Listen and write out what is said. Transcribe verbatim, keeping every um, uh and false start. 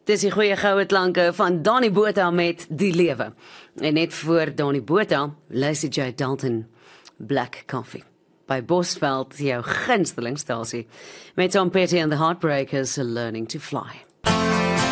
Dis die goeie goue klanke van Donnie Botha met Die Lewe. En net voor Donnie Botha, luister jy Dalton Black Coffee. By Bosveld, jou gunstelingstasie. Met Tom Petty and the Heartbreakers, Learning to Fly.